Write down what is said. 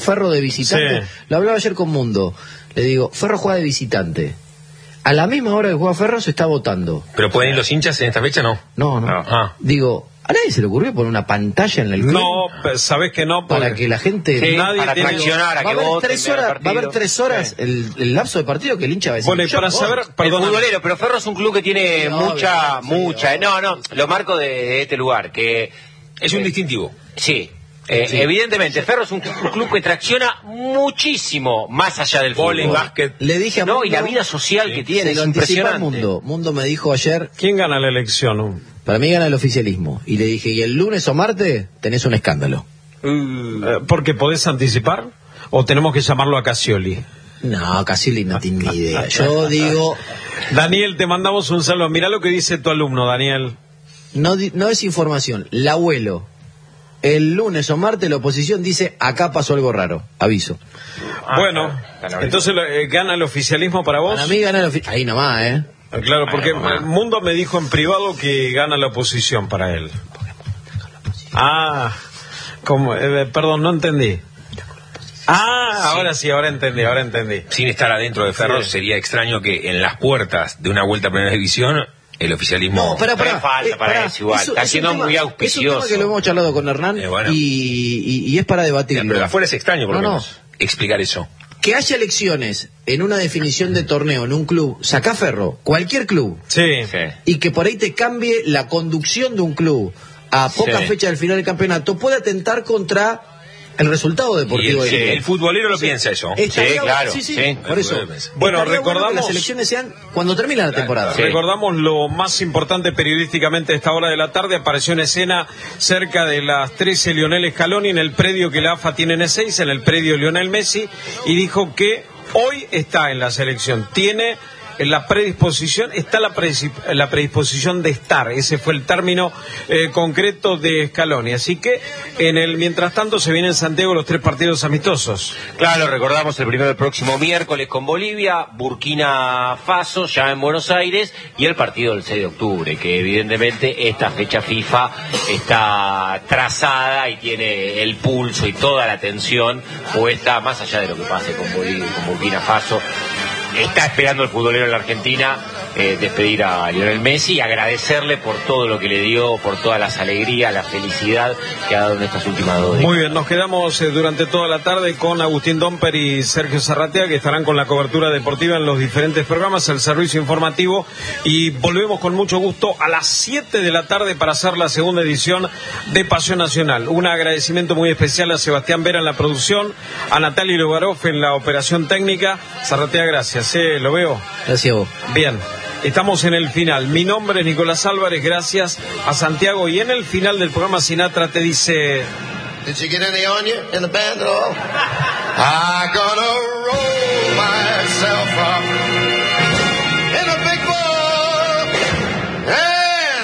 Ferro de visitante. Sí. Lo hablaba ayer con Mundo. Le digo, Ferro juega de visitante. A la misma hora que juega Ferro se está votando. ¿Pero pueden ir los hinchas en esta fecha? No. Digo, ¿a nadie se le ocurrió poner una pantalla en el club? No, sabés que no. Para que la gente... Sí, para traccionar a que voten. Va a haber 3 horas el lapso de partido que el hincha va a decir. Bueno, y para saber... Perdón, futbolero, pero Ferro es un club que tiene mucha... No, lo marco de este lugar, que... Es un distintivo. Sí. Evidentemente, Ferro es un club que tracciona muchísimo más allá del fútbol. Básquet. Le dije a Mundo, y la vida social que tiene, es impresionante. Mundo me dijo ayer... ¿Quién gana la elección? Para mí gana el oficialismo. Y le dije, y el lunes o martes tenés un escándalo. ¿Porque podés anticipar? ¿O tenemos que llamarlo a Cassioli? No, Cassioli no tiene ni idea. Yo digo... Daniel, te mandamos un saludo. Mirá lo que dice tu alumno, Daniel. No es información. El abuelo... El lunes o martes la oposición dice, acá pasó algo raro, aviso. Bueno, entonces ¿gana el oficialismo para vos? Para mí gana el oficialismo, ahí nomás, Claro, porque Mundo me dijo en privado que gana la oposición para él. Perdón, no entendí. Ahora sí, ahora entendí. Sin estar adentro de Ferro, sería extraño que en las puertas de una vuelta a Primera División... El oficialismo... No, para eso igual. Está siendo muy auspicioso. Es un tema que lo hemos charlado con Hernán y es para debatirlo. Pero de afuera es extraño, por lo menos, explicar eso. Que haya elecciones en una definición de torneo en un club, sacá Ferro, cualquier club. Sí. Y que por ahí te cambie la conducción de un club a poca fecha del final del campeonato, puede atentar contra... el resultado deportivo. El futbolero lo piensa eso. Claro. Por eso. Bueno, recordamos que las elecciones sean cuando termina la temporada. Recordamos lo más importante periodísticamente a esta hora de la tarde. Apareció en escena cerca de las 13 Lionel Scaloni en el predio que la AFA tiene en E6, en el predio Lionel Messi, y dijo que hoy está en la selección. Tiene la predisposición, la predisposición de estar. Ese fue el término concreto de Scaloni. Así que mientras tanto se vienen en Santiago los 3 partidos amistosos. Claro, recordamos el primero del próximo miércoles con Bolivia, Burkina Faso ya en Buenos Aires, y el partido del 6 de octubre, que evidentemente esta fecha FIFA está trazada y tiene el pulso y toda la atención puesta más allá de lo que pase con Bolivia y con Burkina Faso. Está esperando el futbolero en la Argentina despedir a Lionel Messi y agradecerle por todo lo que le dio, por todas las alegrías, la felicidad que ha dado en estas últimas 2 décadas. Muy bien, nos quedamos durante toda la tarde con Agustín Domper y Sergio Zarratea, que estarán con la cobertura deportiva en los diferentes programas, el servicio informativo, y volvemos con mucho gusto a las 7 de la tarde para hacer la segunda edición de Pasión Nacional. Un agradecimiento muy especial a Sebastián Vera en la producción, a Natalia Logarov en la operación técnica. Zarratea, gracias, lo veo. Gracias a vos. Bien. Estamos en el final. Mi nombre es Nicolás Álvarez, gracias a Santiago. Y en el final del programa Sinatra te dice... Did you get any on you in the band at all? I got a roll.